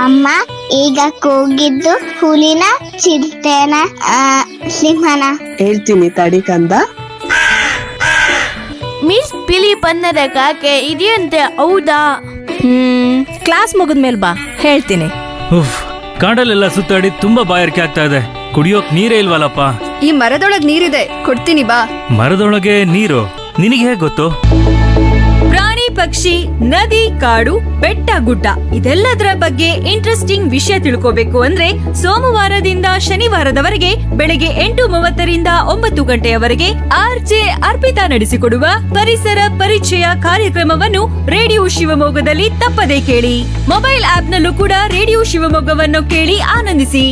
ಅಮ್ಮ ಈಗ ಕೂಗಿದ್ದು ಹುಲಿನ ಚಿರತೆನ ಸಿಂಹನ? ಹೇಳ್ತೀನಿ ತಡಿ ಕಂದ. ಮಿಸ್ ಬಿಳಿ ಬಣ್ಣದ ಕಾಗೆ ಇದೆಯಂತೆ, ಹೌದಾ? ಕ್ಲಾಸ್ ಮುಗಿದ್ಮೇಲೆ ಬಾ, ಹೇಳ್ತೀನಿ. ಉಫ್, ಕಾಡಲ್ಲೆಲ್ಲ ಸುತ್ತಾಡಿ ತುಂಬಾ ಬಾಯಾರಿಕೆ ಆಗ್ತಾ ಇದೆ. ಕುಡಿಯೋಕ್ ನೀರೇ ಇಲ್ವಲ್ಲಪ್ಪ. ಈ ಮರದೊಳಗ್ ನೀರಿದೆ, ಕೊಡ್ತೀನಿ ಬಾ. ಮರದೊಳಗೆ ನೀರು? ನಿನಗೆ ಹೇಗ್ ಗೊತ್ತು? ಪ್ರಾಣಿ ಪಕ್ಷಿ ನದಿ ಕಾಡು ಬೆಟ್ಟ ಗುಡ್ಡ ಇದೆಲ್ಲದರ ಬಗ್ಗೆ ಇಂಟ್ರೆಸ್ಟಿಂಗ್ ವಿಷಯ ತಿಳ್ಕೋಬೇಕು ಅಂದ್ರೆ ಸೋಮವಾರದಿಂದ ಶನಿವಾರದವರೆಗೆ ಬೆಳಗ್ಗೆ 8:30ರಿಂದ 9 ಗಂಟೆಯವರೆಗೆ ಆರ್ಜೆ ಅರ್ಪಿತಾ ನಡೆಸಿಕೊಡುವ ಪರಿಸರ ಪರಿಚಯ ಕಾರ್ಯಕ್ರಮವನ್ನು ರೇಡಿಯೋ ಶಿವಮೊಗ್ಗದಲ್ಲಿ ತಪ್ಪದೇ ಕೇಳಿ. ಮೊಬೈಲ್ ಆಪ್ ನಲ್ಲೂ ಕೂಡ ರೇಡಿಯೋ ಶಿವಮೊಗ್ಗವನ್ನು ಕೇಳಿ ಆನಂದಿಸಿ.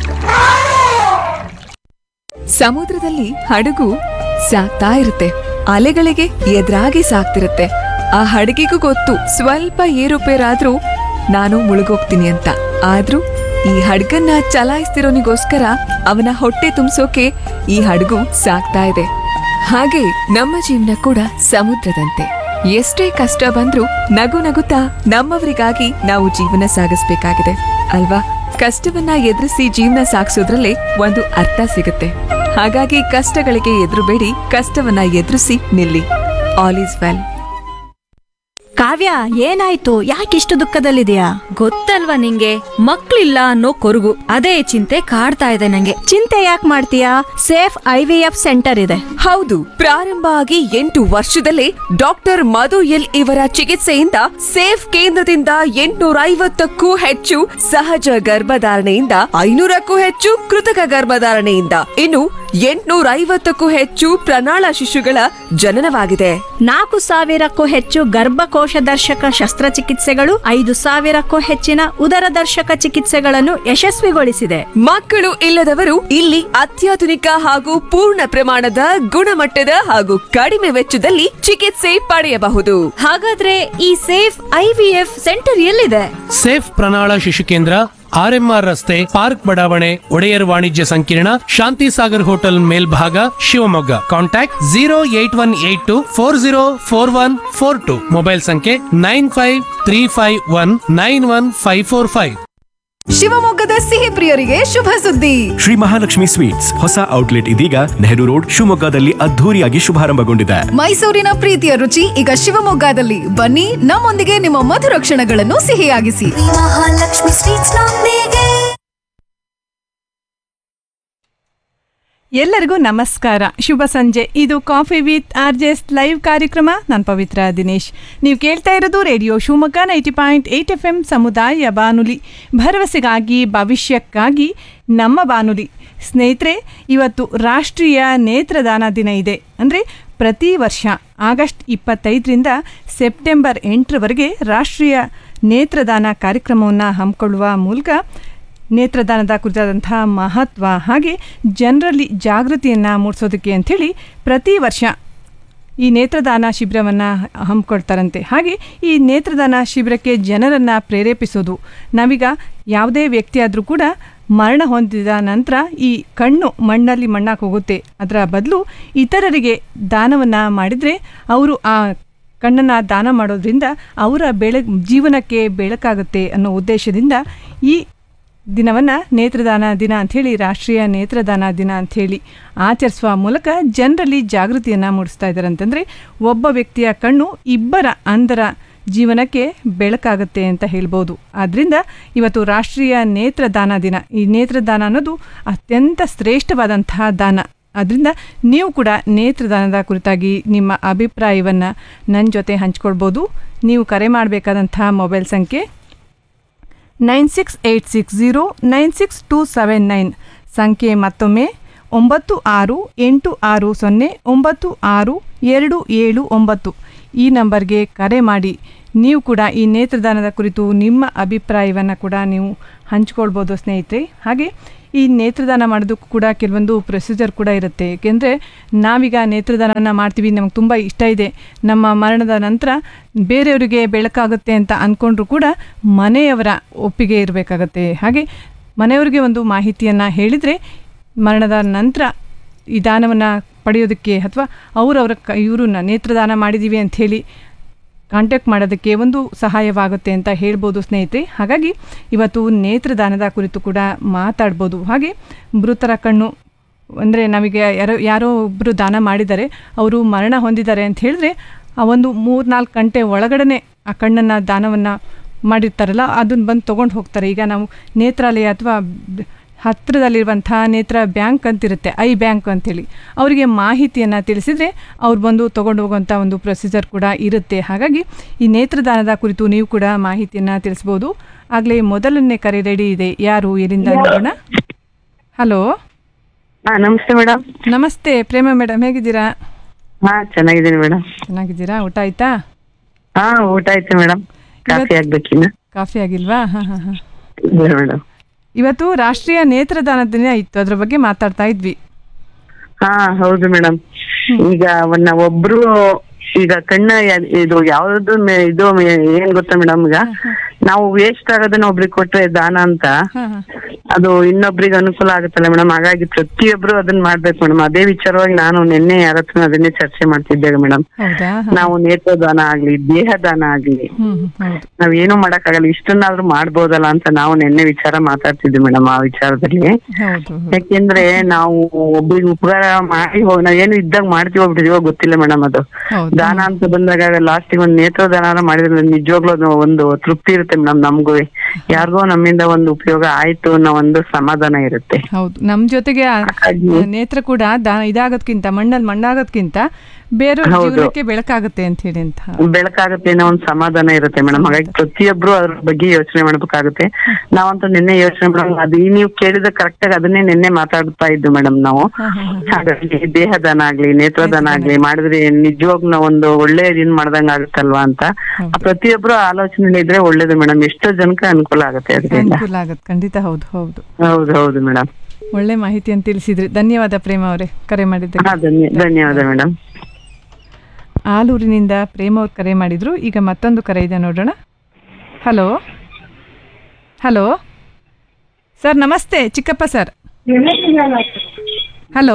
ಸಮುದ್ರದಲ್ಲಿ ಹಡಗು ಸಾಗ್ತಾ ಇರುತ್ತೆ, ಅಲೆಗಳಿಗೆ ಎದುರಾಗಿ ಸಾಗ್ತಿರುತ್ತೆ. ಆ ಹಡಗಿಗೂ ಗೊತ್ತು ಸ್ವಲ್ಪ ಏರುಪೇರಾದ್ರೂ ನಾನು ಮುಳುಗೋಗ್ತೀನಿ ಅಂತ. ಆದ್ರೂ ಈ ಹಡಗನ್ನ ಚಲಾಯಿಸ್ತಿರೋನಿಗೋಸ್ಕರ ಅವನ ಹೊಟ್ಟೆ ತುಂಬಿಸೋಕೆ ಈ ಹಡಗು ಸಾಗ್ತಾ ಇದೆ. ಹಾಗೆ ನಮ್ಮ ಜೀವನ ಕೂಡ ಸಮುದ್ರದಂತೆ. ಎಷ್ಟೇ ಕಷ್ಟ ಬಂದ್ರೂ ನಗು ನಗುತ್ತಾ ನಮ್ಮವರಿಗಾಗಿ ನಾವು ಜೀವನ ಸಾಗಿಸ್ಬೇಕಾಗಿದೆ ಅಲ್ವಾ? ಕಷ್ಟವನ್ನ ಎದುರಿಸಿ ಜೀವನ ಸಾಗಿಸೋದ್ರಲ್ಲೇ ಒಂದು ಅರ್ಥ ಸಿಗುತ್ತೆ. ಹಾಗಾಗಿ ಕಷ್ಟಗಳಿಗೆ ಎದುರುಬೇಡಿ, ಕಷ್ಟವನ್ನ ಎದುರಿಸಿ ನಿಲ್ಲಿ. All is well. ಕಾವ್ಯ, ಏನಾಯ್ತು? ಯಾಕಿಷ್ಟು ದುಃಖದಲ್ಲಿದೆಯಾ? ಗೊತ್ತಲ್ವಾ ನಿಂಗೆ, ಮಕ್ಳಿಲ್ಲ ಅನ್ನೋ ಕೊರಗು, ಅದೇ ಚಿಂತೆ ಕಾಡ್ತಾ ಇದೆ ನಂಗೆ. ಚಿಂತೆ ಯಾಕೆ ಮಾಡ್ತೀಯಾ? ಸೇಫ್ IVF ಸೆಂಟರ್ ಇದೆ. ಹೌದು, ಪ್ರಾರಂಭ ಆಗಿ 8 ವರ್ಷದಲ್ಲೇ ಡಾಕ್ಟರ್ ಮಧು ಎಲ್ ಇವರ ಚಿಕಿತ್ಸೆಯಿಂದ ಸೇಫ್ ಕೇಂದ್ರದಿಂದ 850ಕ್ಕೂ ಹೆಚ್ಚು ಸಹಜ ಗರ್ಭಧಾರಣೆಯಿಂದ 500ಕ್ಕೂ ಹೆಚ್ಚು ಕೃತಕ ಗರ್ಭಧಾರಣೆಯಿಂದ ಇನ್ನು 850ಕ್ಕೂ ಹೆಚ್ಚು ಪ್ರಣಾಳ ಶಿಶುಗಳ ಜನನವಾಗಿದೆ. 4,000ಕ್ಕೂ ಹೆಚ್ಚು ಗರ್ಭಕೋಶ ದರ್ಶಕ ಶಸ್ತ್ರಚಿಕಿತ್ಸೆಗಳು, 5,000ಕ್ಕೂ ಹೆಚ್ಚಿನ ಉದರ ದರ್ಶಕ ಚಿಕಿತ್ಸೆಗಳನ್ನು ಯಶಸ್ವಿಗೊಳಿಸಿದೆ. ಮಕ್ಕಳು ಇಲ್ಲದವರು ಇಲ್ಲಿ ಅತ್ಯಾಧುನಿಕ ಹಾಗೂ ಪೂರ್ಣ ಪ್ರಮಾಣದ ಗುಣಮಟ್ಟದ ಹಾಗೂ ಕಡಿಮೆ ವೆಚ್ಚದಲ್ಲಿ ಚಿಕಿತ್ಸೆ ಪಡೆಯಬಹುದು. ಹಾಗಾದ್ರೆ ಈ ಸೇಫ್ IVF ಸೆಂಟರ್ ಎಲ್ಲಿದೆ? ಸೇಫ್ ಪ್ರಣಾಳ ಶಿಶು ಕೇಂದ್ರ, RMR ರಸ್ತೆ, ಪಾರ್ಕ್ ಬಡಾವಣೆ, ಒಡೆಯರ್ ವಾಣಿಜ್ಯ ಸಂಕೀರ್ಣ, ಶಾಂತಿ ಸಾಗರ್ ಹೋಟೆಲ್ ಮೇಲ್ಭಾಗ, ಶಿವಮೊಗ್ಗ. ಕಾಂಟ್ಯಾಕ್ಟ್ 08182404142. ಮೊಬೈಲ್ ಸಂಖ್ಯೆ 9535191545. ಶಿವಮೊಗ್ಗದ ಸಿಹಿ ಪ್ರಿಯರಿಗೆ ಶುಭ ಸುದ್ದಿ. ಶ್ರೀ ಮಹಾಲಕ್ಷ್ಮಿ ಸ್ವೀಟ್ಸ್ ಹೊಸ ಔಟ್ಲೆಟ್ ಇದೀಗ ನೆಹರು ರೋಡ್ ಶಿವಮೊಗ್ಗದಲ್ಲಿ ಅದ್ಧೂರಿಯಾಗಿ ಶುಭಾರಂಭಗೊಂಡಿದೆ. ಮೈಸೂರಿನ ಪ್ರೀತಿಯ ರುಚಿ ಈಗ ಶಿವಮೊಗ್ಗದಲ್ಲಿ. ಬನ್ನಿ, ನಮ್ಮೊಂದಿಗೆ ನಿಮ್ಮ ಮಧುರ ಕ್ಷಣಗಳನ್ನು ಸಿಹಿಯಾಗಿಸಿ. ಮಹಾಲಕ್ಷ್ಮಿ ಸ್ವೀಟ್ಸ್ ನೊಂದಿಗೆ. ಎಲ್ಲರಿಗೂ ನಮಸ್ಕಾರ, ಶುಭ ಸಂಜೆ. ಇದು ಕಾಫಿ ವಿತ್ RJ's ಲೈವ್ ಕಾರ್ಯಕ್ರಮ. ನಾನು ಪವಿತ್ರ ದಿನೇಶ್. ನೀವು ಕೇಳ್ತಾ ಇರೋದು ರೇಡಿಯೋ ಶಿವಮೊಗ್ಗ 90.8 FM ಸಮುದಾಯ ಬಾನುಲಿ, ಭರವಸೆಗಾಗಿ ಭವಿಷ್ಯಕ್ಕಾಗಿ ನಮ್ಮ ಬಾನುಲಿ. ಸ್ನೇಹಿತರೆ, ಇವತ್ತು ರಾಷ್ಟ್ರೀಯ ನೇತ್ರದಾನ ದಿನ ಇದೆ. ಅಂದರೆ ಪ್ರತಿ ವರ್ಷ ಆಗಸ್ಟ್ 25ರಿಂದ ಸೆಪ್ಟೆಂಬರ್ 8ರವರೆಗೆ ರಾಷ್ಟ್ರೀಯ ನೇತ್ರದಾನ ಕಾರ್ಯಕ್ರಮವನ್ನು ಹಮ್ಮಿಕೊಳ್ಳುವ ಮೂಲಕ ನೇತ್ರದಾನದ ಕುರಿತಾದಂತಹ ಮಹತ್ವ ಹಾಗೆ ಜನರಲ್ಲಿ ಜಾಗೃತಿಯನ್ನು ಮೂಡಿಸೋದಕ್ಕೆ ಅಂಥೇಳಿ ಪ್ರತಿ ವರ್ಷ ಈ ನೇತ್ರದಾನ ಶಿಬಿರವನ್ನು ಹಮ್ಮಿಕೊಳ್ತಾರಂತೆ. ಹಾಗೆ ಈ ನೇತ್ರದಾನ ಶಿಬಿರಕ್ಕೆ ಜನರನ್ನು ಪ್ರೇರೇಪಿಸೋದು, ನಾವೀಗ ಯಾವುದೇ ವ್ಯಕ್ತಿಯಾದರೂ ಕೂಡ ಮರಣ ಹೊಂದಿದ ನಂತರ ಈ ಕಣ್ಣು ಮಣ್ಣಲ್ಲಿ ಮಣ್ಣಾಗಿ ಹೋಗುತ್ತೆ, ಅದರ ಬದಲು ಇತರರಿಗೆ ದಾನವನ್ನು ಮಾಡಿದರೆ ಅವರು ಆ ಕಣ್ಣನ್ನು ದಾನ ಮಾಡೋದ್ರಿಂದ ಅವರ ಜೀವನಕ್ಕೆ ಬೆಳಕಾಗುತ್ತೆ ಅನ್ನೋ ಉದ್ದೇಶದಿಂದ ಈ ದಿನವನ್ನು ನೇತ್ರದಾನ ದಿನ ಅಂಥೇಳಿ, ರಾಷ್ಟ್ರೀಯ ನೇತ್ರದಾನ ದಿನ ಅಂಥೇಳಿ ಆಚರಿಸುವ ಮೂಲಕ ಜನರಲ್ಲಿ ಜಾಗೃತಿಯನ್ನು ಮೂಡಿಸ್ತಾ ಇದ್ದಾರೆ. ಅಂತಂದರೆ ಒಬ್ಬ ವ್ಯಕ್ತಿಯ ಕಣ್ಣು ಇಬ್ಬರ ಅಂಧರ ಜೀವನಕ್ಕೆ ಬೆಳಕಾಗುತ್ತೆ ಅಂತ ಹೇಳ್ಬೋದು. ಆದ್ದರಿಂದ ಇವತ್ತು ರಾಷ್ಟ್ರೀಯ ನೇತ್ರದಾನ ದಿನ. ಈ ನೇತ್ರದಾನ ಅನ್ನೋದು ಅತ್ಯಂತ ಶ್ರೇಷ್ಠವಾದಂತಹ ದಾನ. ಆದ್ದರಿಂದ ನೀವು ಕೂಡ ನೇತ್ರದಾನದ ಕುರಿತಾಗಿ ನಿಮ್ಮ ಅಭಿಪ್ರಾಯವನ್ನು ನನ್ನ ಜೊತೆ ಹಂಚ್ಕೊಳ್ಬೋದು. ನೀವು ಕರೆ ಮಾಡಬೇಕಾದಂತಹ ಮೊಬೈಲ್ ಸಂಖ್ಯೆ 9686096279. ಸಂಖ್ಯೆ ಮತ್ತೊಮ್ಮೆ 9686096279. ಈ ನಂಬರ್ಗೆ ಕರೆ ಮಾಡಿ ನೀವು ಕೂಡ ಈ ನೇತ್ರದಾನದ ಕುರಿತು ನಿಮ್ಮ ಅಭಿಪ್ರಾಯವನ್ನು ಕೂಡ ನೀವು ಹಂಚ್ಕೊಳ್ಬೋದು ಸ್ನೇಹಿತರೆ. ಹಾಗೆ ಈ ನೇತ್ರದಾನ ಮಾಡೋದಕ್ಕೂ ಕೂಡ ಕೆಲವೊಂದು ಪ್ರೊಸೀಜರ್ ಕೂಡ ಇರುತ್ತೆ. ಏಕೆಂದರೆ ನಾವೀಗ ನೇತ್ರದಾನ ಮಾಡ್ತೀವಿ, ನಮಗೆ ತುಂಬ ಇಷ್ಟ ಇದೆ, ನಮ್ಮ ಮರಣದ ನಂತರ ಬೇರೆಯವರಿಗೆ ಬೆಳಕಾಗುತ್ತೆ ಅಂತ ಅಂದ್ಕೊಂಡ್ರೂ ಕೂಡ ಮನೆಯವರ ಒಪ್ಪಿಗೆ ಇರಬೇಕಾಗತ್ತೆ. ಹಾಗೆ ಮನೆಯವರಿಗೆ ಒಂದು ಮಾಹಿತಿಯನ್ನು ಹೇಳಿದರೆ ಮರಣದ ನಂತರ ಈ ದಾನವನ್ನು ಪಡೆಯೋದಕ್ಕೆ ಅಥವಾ ಇವರು ನೇತ್ರದಾನ ಮಾಡಿದ್ದೀವಿ ಅಂಥೇಳಿ ಕಾಂಟ್ಯಾಕ್ಟ್ ಮಾಡೋದಕ್ಕೆ ಒಂದು ಸಹಾಯವಾಗುತ್ತೆ ಅಂತ ಹೇಳ್ಬೋದು ಸ್ನೇಹಿತರೆ. ಹಾಗಾಗಿ ಇವತ್ತು ನೇತ್ರದಾನದ ಕುರಿತು ಕೂಡ ಮಾತಾಡ್ಬೋದು. ಹಾಗೆ ಮೃತರ ಕಣ್ಣು ಅಂದರೆ ನಮಗೆ ಯಾರೋ ಒಬ್ಬರು ದಾನ ಮಾಡಿದ್ದಾರೆ, ಅವರು ಮರಣ ಹೊಂದಿದ್ದಾರೆ ಅಂತ ಹೇಳಿದ್ರೆ ಆ ಒಂದು 3-4 ಗಂಟೆ ಒಳಗಡೆ ಆ ಕಣ್ಣನ್ನು ದಾನವನ್ನು ಮಾಡಿರ್ತಾರಲ್ಲ ಅದನ್ನು ಬಂದು ತೊಗೊಂಡು ಹೋಗ್ತಾರೆ. ಈಗ ನಾವು ನೇತ್ರಾಲಯ ಅಥವಾ ಹತ್ತಿರದಲ್ಲಿರುವಂಥ ನೇತ್ರ ಬ್ಯಾಂಕ್ ಅಂತಿರುತ್ತೆ, ಐ ಬ್ಯಾಂಕ್ ಅಂಥೇಳಿ, ಅವರಿಗೆ ಮಾಹಿತಿಯನ್ನು ತಿಳಿಸಿದರೆ ಅವ್ರು ಬಂದು ತೊಗೊಂಡು ಹೋಗುವಂಥ ಒಂದು ಪ್ರೊಸೀಜರ್ ಕೂಡ ಇರುತ್ತೆ. ಹಾಗಾಗಿ ಈ ನೇತ್ರದಾನದ ಕುರಿತು ನೀವು ಕೂಡ ಮಾಹಿತಿಯನ್ನು ತಿಳಿಸ್ಬೋದು. ಆಗಲೇ ಮೊದಲನೇ ಕರೆ ರೆಡಿ ಇದೆ. ಯಾರು ಎಲ್ಲಿಂದ ನೋಡೋಣ? ಹಲೋ, ನಮಸ್ತೆ ಮೇಡಮ್. ನಮಸ್ತೆ ಪ್ರೇಮ ಮೇಡಮ್, ಹೇಗಿದ್ದೀರಾ? ಚೆನ್ನಾಗಿದ್ದೀನಿ ಮೇಡಮ್. ಚೆನ್ನಾಗಿದ್ದೀರಾ? ಊಟ ಆಯ್ತಾ? ಊಟ ಆಯ್ತು ಮೇಡಮ್. ಕಾಫಿ ಆಗ್ಬೇಕಿನ್ನ? ಕಾಫಿ ಆಗಿಲ್ವಾ? ಇಲ್ಲ ಮೇಡಮ್. ಇವತ್ತು ರಾಷ್ಟ್ರೀಯ ನೇತ್ರದಾನ ದಿನ ಇತ್ತು, ಅದ್ರ ಬಗ್ಗೆ ಮಾತಾಡ್ತಾ ಇದ್ವಿ. ಹೌದು ಮೇಡಮ್. ಈಗ ಒಬ್ರು ಈಗ ಕಣ್ಣ ಇದು ಯಾವ್ದು ಇದು ಏನ್ ಗೊತ್ತಾ ಮೇಡಮ್, ಈಗ ನಾವು ವೇಸ್ಟ್ ಆಗೋದನ್ನ ಒಬ್ರಿಗೆ ಕೊಟ್ರೆ ದಾನ ಅಂತ ಅದು ಇನ್ನೊಬ್ರಿಗೆ ಅನುಕೂಲ ಆಗುತ್ತಲ್ಲ ಮೇಡಮ್. ಹಾಗಾಗಿ ಪ್ರತಿಯೊಬ್ರು ಅದನ್ನ ಮಾಡ್ಬೇಕು ಮೇಡಮ್. ಅದೇ ವಿಚಾರವಾಗಿ ನಾನು ನಿನ್ನೆ ಯಾರ ಹತ್ರ ಅದನ್ನೇ ಚರ್ಚೆ ಮಾಡ್ತಿದ್ದೆ ಮೇಡಮ್. ನಾವು ನೇತ್ರದಾನ ಆಗ್ಲಿ ದೇಹದಾನ ಆಗ್ಲಿ ನಾವೇನು ಮಾಡಕ್ಕಾಗಲ್ಲ, ಇಷ್ಟನ್ನಾದ್ರೂ ಮಾಡ್ಬೋದಲ್ಲ ಅಂತ ನಾವು ನಿನ್ನೆ ವಿಚಾರ ಮಾತಾಡ್ತಿದ್ವಿ ಮೇಡಮ್. ಆ ವಿಚಾರದಲ್ಲಿ ಯಾಕೆಂದ್ರೆ ನಾವು ಒಬ್ರಿಗೆ ಉಪಕಾರ ಮಾಡಿ ನಾವೇನು ಇದ್ದಾಗ ಮಾಡ್ತೀವೋ ಬಿಟ್ಟಿದೀವೋ ಗೊತ್ತಿಲ್ಲ ಮೇಡಮ್. ಅದು ದಾನ ಅಂತ ಬಂದಾಗ ಲಾಸ್ಟಿಗೆ ಒಂದು ನೇತ್ರದಾನ ಮಾಡಿದ್ರೆ ನಿಜವಾಗ್ಲೂ ಒಂದು ತೃಪ್ತಿ ಇರುತ್ತೆ ಮೇಡಮ್. ನಮ್ಗೂ ಯಾರಿಗೋ ನಮ್ಮಿಂದ ಒಂದು ಉಪಯೋಗ ಆಯ್ತು ಅನ್ನೋ ಒಂದು ಸಮಾಧಾನ ಇರುತ್ತೆ. ಹೌದು, ನಮ್ ಜೊತೆಗೆ ನೇತ್ರ ಕೂಡ ಇದಾಗೋದ್ಕಿಂತ ಮಣ್ಣಲ್ಲಿ ಮಣ್ಣಾಗೋದ್ಕಿಂತ ಬೇರೆ ಜೀವನಕ್ಕೆ ಬೆಳಕಾಗುತ್ತೆ ಅಂತ ಹೇಳಿ ಬೆಳಕಾಗುತ್ತೆ ಅನ್ನೋ ಒಂದು ಸಮಾಧಾನ ಇರುತ್ತೆ ಮೇಡಮ್. ಹಾಗಾಗಿ ಪ್ರತಿಯೊಬ್ರು ಅದ್ರ ಬಗ್ಗೆ ಯೋಚನೆ ಮಾಡ್ಬೇಕಾಗುತ್ತೆ. ನಾವಂತೂ ನಿನ್ನೆ ಯೋಚನೆ ಮಾಡೋಣ, ಅದು ನೀವು ಕೇಳಿದ ಕರೆಕ್ಟ್ ಆಗಿ ಅದನ್ನೇ ನಿನ್ನೆ ಮಾತಾಡ್ತಾ ಇದ್ದು ಮೇಡಮ್ ನಾವು. ಹಾಗಾಗಿ ದೇಹದಾನ ಆಗ್ಲಿ ನೇತ್ರದಾನ ಆಗ್ಲಿ ಮಾಡಿದ್ರೆ ನಿಜವಾಗ್ಲೂ ಒಂದು ಒಳ್ಳೆ ಇನ್ ಮಾಡ್ದಂಗ ಆಗುತ್ತಲ್ವಾ ಅಂತ ಪ್ರತಿಯೊಬ್ರು ಆಲೋಚನೆ ಇದ್ರೆ ಒಳ್ಳೇದು ಮೇಡಮ್. ಎಷ್ಟೋ ಜನಕ್ಕೆ ಅನುಕೂಲ ಆಗುತ್ತೆ ಅದರಿಂದ. ಅನುಕೂಲ ಆಗುತ್ತೆ ಖಂಡಿತ. ಹೌದು ಹೌದು ಹೌದು ಹೌದು ಮೇಡಮ್. ಒಳ್ಳೆ ಮಾಹಿತಿಯನ್ನು ತಿಳಿಸಿದ್ರಿ. ಧನ್ಯವಾದ ಪ್ರೇಮ ಅವರೇ ಕರೆ ಮಾಡಿದ್ದಕ್ಕೆ. ಧನ್ಯವಾದ ಮೇಡಮ್. ಆಲೂರಿನಿಂದ ಪ್ರೇಮ ಅವ್ರು ಕರೆ ಮಾಡಿದ್ರು. ಈಗ ಮತ್ತೊಂದು ಕರೆ ಇದೆ, ನೋಡೋಣ. ಹಲೋ ಹಲೋ ಸರ್, ನಮಸ್ತೆ. ಚಿಕ್ಕಪ್ಪ sir. Hello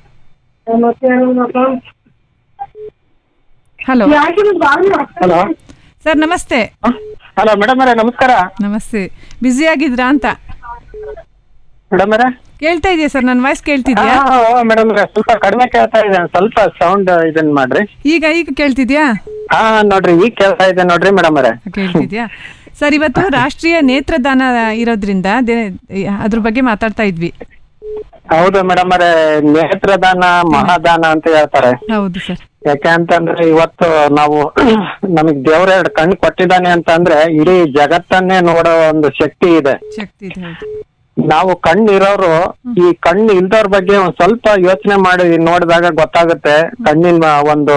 hello hello sir, ನಮಸ್ತೆ. ಹಲೋ ಮೇಡಮ್ ಅವರೇ, ನಮಸ್ಕಾರ. ನಮಸ್ತೆ. ಬ್ಯುಸಿ ಆಗಿದ್ರಾ ಅಂತ? ಮೇಡಮ್ ಅವರೇ ಕೇಳ್ತಾ ಇದೆಯಾ ಸರ್? ನನ್ನ ವಾಯ್ಸ್ ಕೇಳ್ತಿದ್ಯಾ? ಮೇಡಮ್ ಅವರೇ ಸ್ವಲ್ಪ ಕಡಿಮೆ ಕೇಳ್ತಾ ಇದೆ, ಸ್ವಲ್ಪ ಸೌಂಡ್ ಇದನ್ ಮಾಡ್ರಿ. ಈಗ ಕೇಳ್ತಿದ್ಯಾ? ನೋಡ್ರಿ ಈಗ ಕೇಳ್ತಾ ಇದೆ ನೋಡ್ರಿ ಮೇಡಮ್ ಅವರೇ. ಕೇಳ್ತಿದ್ಯಾ ಸರ್? ಇವತ್ತು ರಾಷ್ಟ್ರೀಯ ನೇತ್ರದಾನ ಇರೋದ್ರಿಂದ ಅದ್ರ ಬಗ್ಗೆ ಮಾತಾಡ್ತಾ ಇದ್ವಿ. ಹೌದು ಮೇಡಮ್ ಅವರೇ, ನೇತ್ರದಾನ ಮಹಾದಾನ ಅಂತ ಹೇಳ್ತಾರೆ. ಹೌದು ಸರ್. ಯಾಕೆ ಅಂತಂದ್ರೆ ಇವತ್ತು ನಾವು ನಮಗ್ ದೇವ್ರ 2 ಕಣ್ಣು ಕೊಟ್ಟಿದ್ದಾನೆ ಅಂತಂದ್ರೆ ಇಡೀ ಜಗತ್ತನ್ನೇ ನೋಡೋ ಒಂದು ಶಕ್ತಿ ಇದೆ. ನಾವು ಕಣ್ಣು ಇರೋರು ಈ ಕಣ್ಣು ಇಲ್ದವ್ರ ಬಗ್ಗೆ ಒಂದ್ ಸ್ವಲ್ಪ ಯೋಚನೆ ಮಾಡಿ ನೋಡಿದಾಗ ಗೊತ್ತಾಗುತ್ತೆ ಕಣ್ಣಿನ ಒಂದು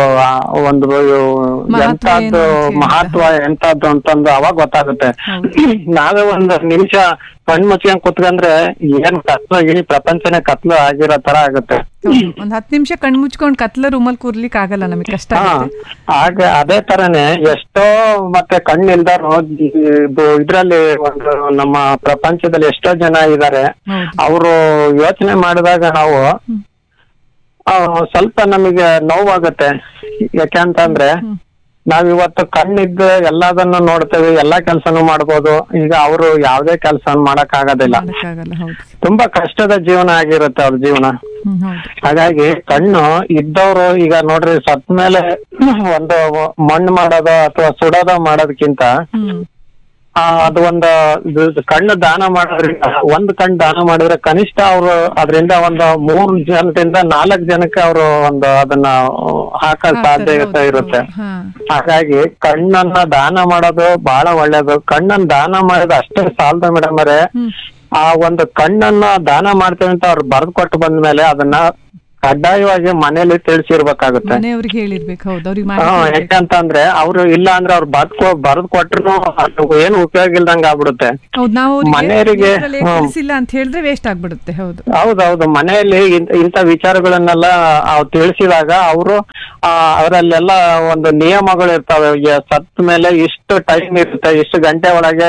ಎಂತದ್ದು ಮಹತ್ವ ಎಂತದ್ದು ಅಂತಂದು ಅವಾಗ ಗೊತ್ತಾಗುತ್ತೆ. ನಾವೇ ಒಂದ್ ನಿಮಿಷ ಕಣ್ಣು ಮುಚ್ಕೊಂಡ್ ಕುತ್ಕೊಂಡ್ರೆ ಏನ್ ಕತ್ಲು, ಇಡೀ ಪ್ರಪಂಚನೇ ಕತ್ಲು ಆಗಿರೋ ತರ ಆಗುತ್ತೆ. ಒಂದ್ 10 ನಿಮಿಷ ಕಣ್ಣು ಮುಚ್ಕೊಂಡ್ ಕತ್ಲ ರೂಮಲ್ಲಿ ಕೂರ್ಲಿಕ್ಕೆ ಆಗಲ್ಲ, ನಮಗೆ ಕಷ್ಟ. ಆಗ ಅದೇ ತರನೇ ಎಷ್ಟೋ ಮತ್ತೆ ಕಣ್ಣು ಇಲ್ದಾರು ಇದ್ರಲ್ಲಿ ಒಂದು ನಮ್ಮ ಪ್ರಪಂಚದಲ್ಲಿ ಎಷ್ಟೋ ಜನ ಇದಾರೆ. ಅವರು ಯೋಚನೆ ಮಾಡಿದಾಗ ನಾವು ಸ್ವಲ್ಪ ನಮಗೆ ನೋವಾಗುತ್ತೆ. ಯಾಕೆಂತಂದ್ರೆ ನಾವಿವತ್ತು ಕಣ್ಣಿದ್ದು ಎಲ್ಲದನ್ನು ನೋಡ್ತೇವೆ, ಎಲ್ಲಾ ಕೆಲ್ಸನೂ ಮಾಡ್ಬೋದು. ಈಗ ಅವರು ಯಾವ್ದೇ ಕೆಲಸ ಮಾಡಕ್ ಆಗೋದಿಲ್ಲ, ತುಂಬಾ ಕಷ್ಟದ ಜೀವನ ಆಗಿರುತ್ತೆ ಅವ್ರ ಜೀವನ. ಹಾಗಾಗಿ ಕಣ್ಣು ಇದ್ದವ್ರು ಈಗ ನೋಡ್ರಿ ಸತ್ ಮೇಲೆ ಒಂದು ಮಣ್ಣು ಮಾಡೋದು ಅಥವಾ ಸುಡೋದು ಮಾಡೋದಕ್ಕಿಂತ ಅದು ಒಂದು ಕಣ್ಣು ದಾನ ಮಾಡೋದ್ರಿಂದ, ಒಂದ್ ಕಣ್ಣು ದಾನ ಮಾಡಿದ್ರೆ ಕನಿಷ್ಠ ಅವರು ಅದರಿಂದ ಒಂದು 3 ಜನದಿಂದ 4 ಜನಕ್ಕೆ ಅವರು ಒಂದು ಅದನ್ನ ಹಾಕಕ್ ಸಾಧ್ಯತೆ ಇರುತ್ತೆ. ಹಾಗಾಗಿ ಕಣ್ಣನ್ನ ದಾನ ಮಾಡೋದು ಬಹಳ ಒಳ್ಳೇದು. ಕಣ್ಣನ್ನ ದಾನ ಮಾಡೋದು ಅಷ್ಟೇ ಸಾಲದ ಮೇಡಮ್ ಅವರೇ, ಆ ಒಂದು ಕಣ್ಣನ್ನ ದಾನ ಮಾಡ್ತೇವೆ ಅಂತ ಅವ್ರು ಬರೆದು ಕೊಟ್ಟು ಬಂದ್ಮೇಲೆ ಅದನ್ನ ಕಡ್ಡಾಯವಾಗಿ ಮನೇಲಿ ತಿಳಿಸಿರ್ಬೇಕಾಗುತ್ತೆ. ಯಾಕಂತಂದ್ರೆ ಅವ್ರು ಇಲ್ಲ ಅಂದ್ರೆ ಅವ್ರು ಬರೆದು ಕೊಟ್ರು ಏನು ಉಪಯೋಗ ಇಲ್ದಂಗ ಆಗ್ಬಿಡುತ್ತೆ. ಮನೆಯವರಿಗೆ ಅಂತ ಹೇಳಿದ್ರೆ ವೇಸ್ಟ್ ಆಗ್ಬಿಡುತ್ತೆ. ಹೌದೌದು, ಮನೆಯಲ್ಲಿ ಇಂತ ವಿಚಾರಗಳನ್ನೆಲ್ಲ ತಿಳಿಸಿದಾಗ ಅವರು ಅವರಲ್ಲೆಲ್ಲ ಒಂದು ನಿಯಮಗಳು ಇರ್ತಾವೆ. ಸತ್ ಮೇಲೆ ಇಷ್ಟು ಟೈಮ್ ಇರುತ್ತೆ, ಇಷ್ಟು ಗಂಟೆ ಒಳಗೆ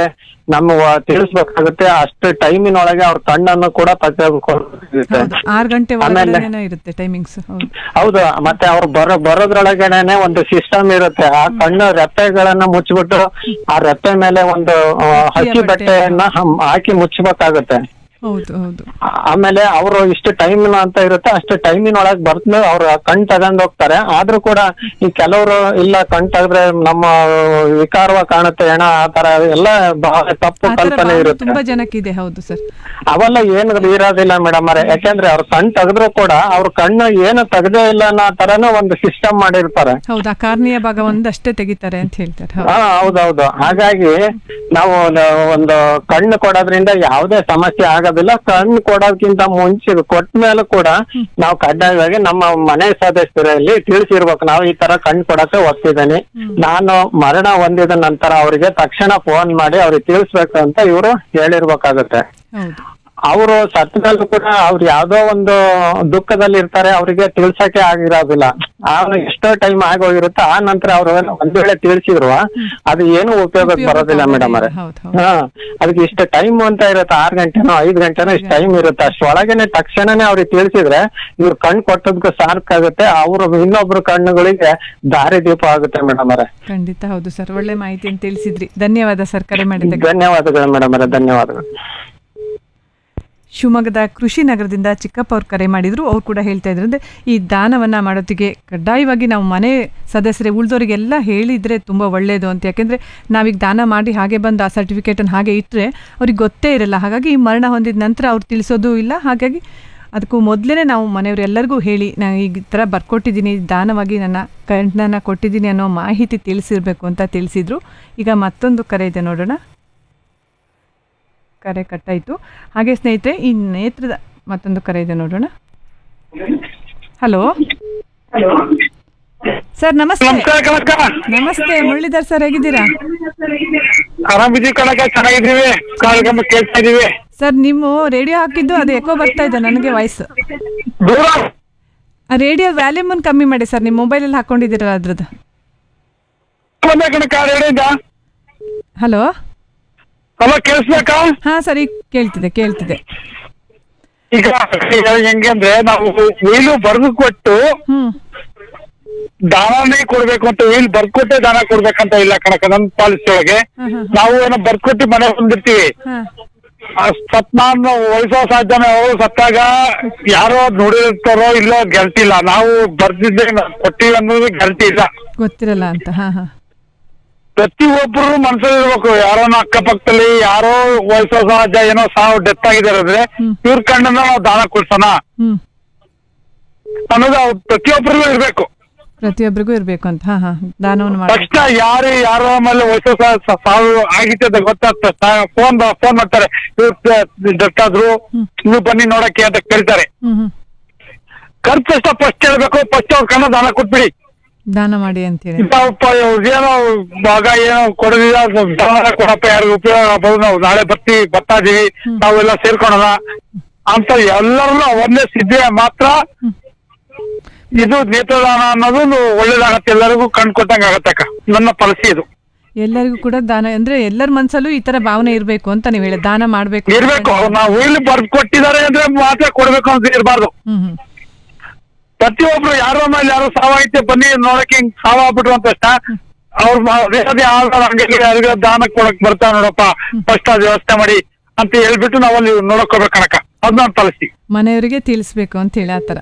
ನಮ್ಮ ತಿಳಿಸ್ಬೇಕಾಗುತ್ತೆ. ಅಷ್ಟು ಟೈಮಿನೊಳಗೆ ಅವ್ರ ಕಣ್ಣನ್ನು ಕೂಡ ತೆಗೆದುಕೊಳ್ಳುತ್ತೆ. 6 ಗಂಟೆ ಒಳಗಡೆ ಇರುತ್ತೆ ಟೈಮಿಂಗ್ಸ್. ಹೌದು. ಮತ್ತೆ ಅವ್ರು ಬರೋದ್ರೊಳಗಡೆನೆ ಒಂದು ಸಿಸ್ಟಮ್ ಇರುತ್ತೆ. ಆ ಕಣ್ಣು ರೆಪ್ಪೆಗಳನ್ನ ಮುಚ್ಚಿಬಿಟ್ಟು ಆ ರೆಪ್ಪೆ ಮೇಲೆ ಒಂದು ಹಸಿ ಬಟ್ಟೆಯನ್ನ ಹಾಕಿ ಮುಚ್ಚಬೇಕಾಗುತ್ತೆ. ಹೌದು ಹೌದು. ಆಮೇಲೆ ಅವರು ಇಷ್ಟು ಟೈಮಿನ ಅಂತ ಇರುತ್ತೆ, ಅಷ್ಟು ಟೈಮಿನೊಳಗೆ ಬರ್ತ ಅವ್ರ ಕಣ್ ತಗೊಂಡ್ ಹೋಗ್ತಾರೆ. ಆದ್ರೂ ಕೂಡ ಈ ಕೆಲವರು ಇಲ್ಲ ಕಣ್ ತೆಗೆದ್ರೆ ನಮ್ಮ ವಿಕಾರವಾಗಿ ಕಾಣುತ್ತೆ ಏನ ಆ ತರ ಎಲ್ಲ ಬಹಳ ತಪ್ಪು ಕಲ್ಪನೆ ಇರುತ್ತೆ. ತುಂಬಾ ಜನಕ್ಕಿದೆ. ಹೌದು ಸರ್. ಅವೆಲ್ಲ ಏನು ಇರೋದಿಲ್ಲ ಮೇಡಮ್ ಅವರೇ. ಯಾಕೆಂದ್ರೆ ಅವ್ರ ಕಣ್ ತೆಗೆದ್ರು ಕೂಡ ಅವ್ರ ಕಣ್ಣು ಏನು ತೆಗ್ದೇ ಇಲ್ಲ ಅನ್ನೋ ತರನು ಒಂದು ಸಿಸ್ಟಮ್ ಮಾಡಿರ್ತಾರೆ. ಹೌದಾ, ಕಾರ್ನಿಯ ಭಾಗ ಒಂದಷ್ಟೇ ತೆಗಿತಾರೆ ಅಂತ ಹೇಳ್ತಾರೆ. ಹೌದೌದು. ಹಾಗಾಗಿ ನಾವು ಒಂದು ಕಣ್ಣು ಕೊಡೋದ್ರಿಂದ ಯಾವುದೇ ಸಮಸ್ಯೆ ಆಗೋದಿಲ್ಲ. ಕಣ್ಣು ಕೊಡೋದಕ್ಕಿಂತ ಮುಂಚೆ ಕೊಟ್ಟ ಮೇಲೆ ಕೂಡ ನಾವು ಕಡ್ಡಾಯವಾಗಿ ನಮ್ಮ ಮನೆ ಸದಸ್ಯರಲ್ಲಿ ತಿಳಿಸಿರ್ಬೇಕು, ನಾವು ಈ ತರ ಕಣ್ಣು ಕೊಡಕ್ಕೆ ಹೋಗ್ತಿದ್ದೇನೆ, ನಾನು ಮರಣ ಹೊಂದಿದ ನಂತರ ಅವರಿಗೆ ತಕ್ಷಣ ಫೋನ್ ಮಾಡಿ ಅವ್ರಿಗೆ ತಿಳಿಸ್ಬೇಕು ಅಂತ ಇವರು ಹೇಳಿರ್ಬೇಕಾಗುತ್ತೆ. ಅವರು ಸತ್ತದಲ್ಲೂ ಕೂಡ ಅವ್ರು ಯಾವ್ದೋ ಒಂದು ದುಃಖದಲ್ಲಿ ಇರ್ತಾರೆ, ಅವ್ರಿಗೆ ತಿಳ್ಸಕ್ಕೆ ಆಗಿರೋದಿಲ್ಲ. ಎಷ್ಟೋ ಟೈಮ್ ಆಗೋಗಿರುತ್ತೆ. ಆ ನಂತರ ಅವ್ರು ಒಂದ್ ವೇಳೆ ತಿಳಿಸಿದ್ರು ಅದು ಏನು ಉಪಯೋಗಕ್ಕೆ ಬರೋದಿಲ್ಲ ಮೇಡಮ್ ಅವರೇ. ಅದಕ್ಕೆ ಇಷ್ಟು ಟೈಮ್ ಅಂತ ಇರುತ್ತೆ, 6 ಗಂಟೆನೋ 5 ಗಂಟೆನೋ ಇಷ್ಟು ಟೈಮ್ ಇರುತ್ತೆ. ಅಷ್ಟೊಳಗೇನೆ ತಕ್ಷಣನೇ ಅವ್ರಿಗೆ ತಿಳಿಸಿದ್ರೆ ಇವ್ರು ಕಣ್ ಕೊಟ್ಟದಕ್ಕೂ ಸಾರ್ಥಕಾಗುತ್ತೆ, ಅವರು ಇನ್ನೊಬ್ರು ಕಣ್ಣುಗಳಿಗೆ ದಾರಿ ದೀಪ ಆಗುತ್ತೆ ಮೇಡಮ್ ಅವರೇ. ಖಂಡಿತ. ಹೌದು ಸರ್, ಒಳ್ಳೆ ಮಾಹಿತಿಯನ್ನು ತಿಳಿಸಿದ್ರಿ. ಧನ್ಯವಾದ ಸರ್ ಕರೆ ಮಾಡಿದ್ದಕ್ಕೆ. ಧನ್ಯವಾದಗಳು ಮೇಡಮ್ ಅವರೇ, ಧನ್ಯವಾದಗಳು. ಶಿವಮೊಗ್ಗದ ಕೃಷಿ ನಗರದಿಂದ ಚಿಕ್ಕಪ್ಪ ಅವ್ರು ಕರೆ ಮಾಡಿದ್ರು. ಅವ್ರು ಕೂಡ ಹೇಳ್ತಾ ಇದ್ರು ಅಂದರೆ ಈ ದಾನವನ್ನು ಮಾಡೋದಕ್ಕೆ ಕಡ್ಡಾಯವಾಗಿ ನಾವು ಮನೆ ಸದಸ್ಯರೇ ಉಳಿದವರಿಗೆಲ್ಲ ಹೇಳಿದರೆ ತುಂಬ ಒಳ್ಳೆಯದು ಅಂತ. ಯಾಕೆಂದರೆ ನಾವೀಗ ದಾನ ಮಾಡಿ ಹಾಗೆ ಬಂದು ಆ ಸರ್ಟಿಫಿಕೇಟನ್ನು ಹಾಗೆ ಇಟ್ಟರೆ ಅವ್ರಿಗೆ ಗೊತ್ತೇ ಇರಲ್ಲ. ಹಾಗಾಗಿ ಮರಣ ಹೊಂದಿದ ನಂತರ ಅವ್ರು ತಿಳಿಸೋದು ಇಲ್ಲ. ಹಾಗಾಗಿ ಅದಕ್ಕೂ ಮೊದಲೇ ನಾವು ಮನೆಯವರೆಲ್ಲರಿಗೂ ಹೇಳಿ ನಾನು ಈ ಥರ ಬರ್ಕೊಟ್ಟಿದ್ದೀನಿ, ದಾನವಾಗಿ ನನ್ನ ಕಣ್ಣನ್ನು ಕೊಟ್ಟಿದ್ದೀನಿ ಅನ್ನೋ ಮಾಹಿತಿ ತಿಳಿಸಿರಬೇಕು ಅಂತ ತಿಳಿಸಿದ್ರು. ಈಗ ಮತ್ತೊಂದು ಕರೆ ಇದೆ, ನೋಡೋಣ. ಕರೆ ಕಟ್ಟಾಯಿತು. ಹಾಗೆ ಸ್ನೇಹಿತರೆ, ಈ ನೇತ್ರದ ಮತ್ತೊಂದು ಕರೆ ಇದೆ, ನೋಡೋಣ. ಹಲೋ ಸರ್, ನಮಸ್ತೆ. ನಮಸ್ತೆ ಮುರಳೀಧರ್ ಸರ್, ಹೇಗಿದ್ದೀರಾ? ಸರ್, ನಿಮ್ಮ ರೇಡಿಯೋ ಹಾಕಿದ್ದು ಅದು ಎಕೋ ಬರ್ತಾ ಇದೆ ನನಗೆ ವಾಯ್ಸ್. ರೇಡಿಯೋ ವ್ಯಾಲ್ಯೂಮ್ ಕಮ್ಮಿ ಮಾಡಿ ಸರ್, ನಿಮ್ಮ ಮೊಬೈಲಲ್ಲಿ ಹಾಕೊಂಡಿದ್ದೀರಲ್ಲ ಅದ್ರದ್ದು. ಹಲೋ ಹಾ ಸರಿ, ಕೇಳ್ತಿದೆ. ಈಗ ಹೆಂಗೆ ಅಂದ್ರೆ ನಾವು ವೀಲು ಬರ್ದು ಕೊಟ್ಟು ದಾನನೇ ಕೊಡ್ಬೇಕು ಅಂತ, ವೀಲ್ ಬರ್ಕೊಟ್ಟೆ ದಾನ ಕೊಡ್ಬೇಕಂತ ಇಲ್ಲ ಕಣಕ. ನಮ್ ಪಾಲಿಸಿ ಒಳಗೆ ನಾವು ಏನೋ ಬರ್ಕೊಟ್ಟು ಮನೆ ಹೊಂದಿರ್ತೀವಿ, ಸತ್ನಾನ್ ವಯಸ್ಸೋ ಸಾಧ್ಯನೇ ಅವರು ಸತ್ತಾಗ ಯಾರೋ ನೋಡಿರ್ತಾರೋ ಇಲ್ಲೋ ಗೆಲ್ತಿಲ್ಲ. ನಾವು ಬರ್ದಿದ್ದೆ ಕೊಟ್ಟಿವಿ ಅನ್ನೋದು ಗೆಲ್ತಿ ಇಲ್ಲ, ಗೊತ್ತಿರಲ್ಲ ಅಂತ. ಪ್ರತಿಯೊಬ್ಬರು ಮನಸ್ಸಲ್ಲಿ ಇರ್ಬೇಕು. ಯಾರೋ ಅಕ್ಕಪಕ್ಕದಲ್ಲಿ ಯಾರೋ ವಯಸ್ಸೋ ಸಹಜ ಏನೋ ಸಾವು ಡೆತ್ ಆಗಿದ್ದಾರೆ ಅಂದ್ರೆ ಇವ್ರ ಕಣ್ಣನ್ನ ನಾವು ದಾನ ಕೊಡ್ಸೋಣ ಅನ್ನೋದು ಪ್ರತಿಯೊಬ್ಬರಿಗೂ ಇರ್ಬೇಕು ಅಂತ. ದಾನವನ್ನು ಫಸ್ಟ್ ಯಾರೋ ಆಮೇಲೆ ವಯಸ್ಸೋ ಸಾವು ಆಗಿತ್ತು ಅಂತ ಗೊತ್ತಾಗ್ತದೆ, ಫೋನ್ ಮಾಡ್ತಾರೆ, ಇವ್ರು ಡೆತ್ ಆದ್ರು, ನೀವು ಬನ್ನಿ ನೋಡಕ್ಕೆ ಅಂತ ಕೇಳ್ತಾರೆ. ಖರ್ಚು ಎಷ್ಟ ಫಸ್ಟ್ ಹೇಳ್ಬೇಕು, ಫಸ್ಟ್ ಅವ್ರ ಕಣ್ಣ ದಾನ ಕೊಟ್ಬಿಡಿ, ದಾನ ಮಾಡಿ ಅಂತೇಳಿ. ಏನೋ ಭಾಗ ಏನೋ ಕೊಡೋದಿಲ್ಲ, ದಾನ ಕೊಡಪ್ಪ, ಯಾರಿಗೂ ಉಪಯೋಗ ಆಗ್ಬೋದು, ನಾವು ನಾಳೆ ಬರ್ತಾ ಇದೀವಿ, ನಾವೆಲ್ಲ ಸೇರ್ಕೊಳೋಣ ಅಂತ ಎಲ್ಲರನ್ನು ಒಂದೇ ಸಿದ್ಧೆ ಮಾತ್ರ ಇದು ನೇತ್ರದಾನ ಅನ್ನೋದು ಒಳ್ಳೇದಾಗತ್ತೆ, ಎಲ್ಲರಿಗೂ ಕಣ್ ಕೊಟ್ಟಂಗ ಆಗತ್ತಕ್ಕ. ನನ್ನ ಪಾಲಿಸಿ ಇದು. ಎಲ್ಲರಿಗೂ ಕೂಡ ದಾನ ಅಂದ್ರೆ ಎಲ್ಲರ ಮನ್ಸಲ್ಲೂ ಈ ತರ ಭಾವನೆ ಇರ್ಬೇಕು ಅಂತ ನೀವು ಹೇಳಿ, ದಾನ ಮಾಡ್ಬೇಕು ಇರ್ಬೇಕು. ನಾವು ಇಲ್ಲಿ ಬರ್ದು ಕೊಟ್ಟಿದ್ದಾರೆ ಅಂದ್ರೆ ಮಾತ್ರ ಕೊಡ್ಬೇಕು ಅಂತ ಇರಬಾರ್ದು. ಪ್ರತಿಯೊಬ್ರು ಯಾರೋ ಮೇಲೆ ಯಾರೋ ಸಾವಾಯ್ತೆ ಬನ್ನಿ ನೋಡಕ್ಕೆ, ಹಿಂಗ್ ಸಾವಾಗ್ಬಿಟ್ರು ಅಂತ ಅವ್ರ ದಾನಕ್ಕೆ ಕೊಡಕ್ ಬರ್ತಾವ ನೋಡಪ್ಪ, ಫಸ್ಟ್ ಅದ್ ವ್ಯವಸ್ಥೆ ಮಾಡಿ ಅಂತ ಹೇಳ್ಬಿಟ್ಟು ನಾವಲ್ಲಿ ನೋಡಕ್ ಹೋಗ್ಬೇಕು ಕಣಕ. ಅದ್ ನಾನ್ ಪಾಲಿಸಿ ಮನೆಯವರಿಗೆ ತಿಳಿಸ್ಬೇಕು ಅಂತ ಹೇಳಿ ಆತರ.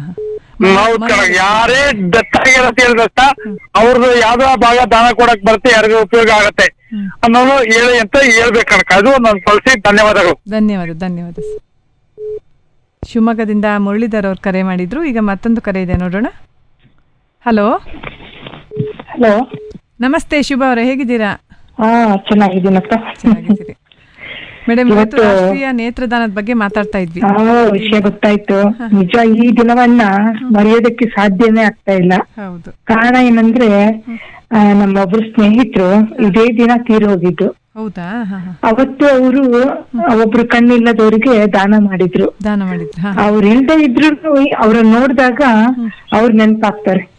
ಯಾರೇ ಡೆತ್ ಆಗಿರ ಹೇಳಿದಷ್ಟ ಅವ್ರದ್ದು ಯಾವ್ದೋ ಭಾಗ ದಾನ ಕೊಡಕ್ ಬರುತ್ತೆ, ಯಾರಿಗೂ ಉಪಯೋಗ ಆಗತ್ತೆ ಅನ್ನೋದು ಹೇಳಿ ಅಂತ ಹೇಳ್ಬೇಕು ಕಣಕ. ಅದು ನನ್ನ ಪಾಲಿಸಿ. ಧನ್ಯವಾದಗಳು. ಧನ್ಯವಾದ ಸರ್. ಶಿವಮೊಗ್ಗದಿಂದ ಮುರಳೀಧರ್ ಅವ್ರು ಕರೆ ಮಾಡಿದ್ರು. ಈಗ ಮತ್ತೊಂದು ಕರೆ ಇದೆ, ನೋಡೋಣ. ಹಲೋ ನಮಸ್ತೆ ಶುಭ ಅವರೇ, ಹೇಗಿದ್ದೀರಾ? ಚೆನ್ನಾಗಿದ್ದೀರಿ ಮೇಡಮ್. ಇವತ್ತು ರಾಷ್ಟ್ರೀಯ ನೇತ್ರದಾನದ ಬಗ್ಗೆ ಮಾತಾಡ್ತಾ ಇದ್ವಿ. ವಿಷಯ ಗೊತ್ತಾಯ್ತು. ನಿಜ ಈ ದಿನವನ್ನ ಮರೆಯೋದಕ್ಕೆ ಸಾಧ್ಯನೇ ಆಗ್ತಾ ಇಲ್ಲ. ಕಾರಣ ಏನಂದ್ರೆ ನಮ್ಮೊಬ್ರು ಸ್ನೇಹಿತರು ಇದೇ ದಿನ ತೀರೋಗಿದ್ದು. ಹೌದಾ? ಅವತ್ತು ಅವರು ಒಬ್ರು ಕಣ್ಣಿಲ್ಲದವ್ರಿಗೆ ದಾನ ಮಾಡಿದ್ರು. ಅವ್ರು ಇಲ್ದೇ ಇದ್ರು ಅವ್ರನ್ನ ನೋಡಿದಾಗ ಅವ್ರು ನೆನಪಾಗ್ತಾರೆ.